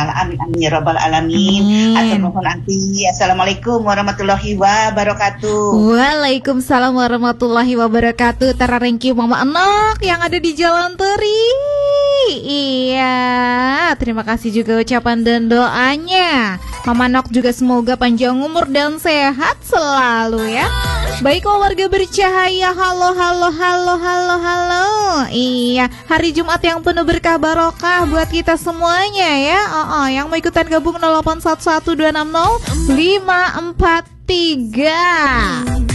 Amin amin ya rabbal alamin. Atur nuhun anti. Assalamualaikum warahmatullahi wabarakatuh. Waalaikumsalam warahmatullahi wabarakatuh. Tararengki mama anak yang ada di Jalan Teri. Iya, terima kasih juga ucapan dan doanya. Mama Nok juga semoga panjang umur dan sehat selalu ya. Baik keluarga bercahaya, halo. Iya, hari Jumat yang penuh berkah barokah buat kita semuanya ya. Yang mau ikutan gabung 0811260543.